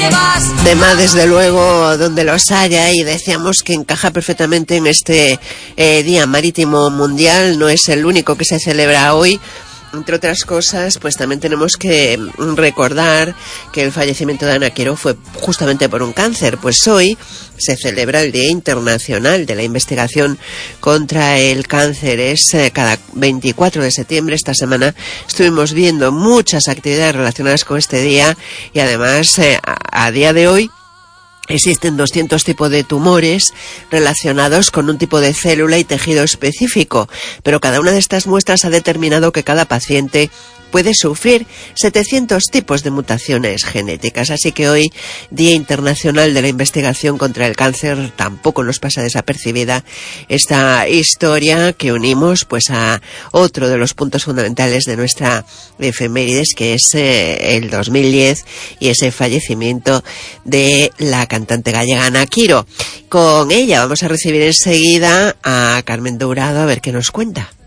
Tema, desde luego, donde los haya, y decíamos que encaja perfectamente en este Día Marítimo Mundial. No es el único que se celebra hoy. Entre otras cosas, pues también tenemos que recordar que el fallecimiento de Ana Quiró fue justamente por un cáncer. Pues hoy se celebra el Día Internacional de la Investigación contra el Cáncer. Es cada 24 de septiembre. Esta semana estuvimos viendo muchas actividades relacionadas con este día, y además a día de hoy existen 200 tipos de tumores relacionados con un tipo de célula y tejido específico, pero cada una de estas muestras ha determinado que cada paciente puede sufrir 700 tipos de mutaciones genéticas. Así que hoy, Día Internacional de la Investigación contra el Cáncer, tampoco nos pasa desapercibida esta historia que unimos pues a otro de los puntos fundamentales de nuestra efemérides, que es el 2010 y ese fallecimiento de la cantante gallega Ana Quiró. Con ella vamos a recibir enseguida a Carmen Dourado a ver qué nos cuenta.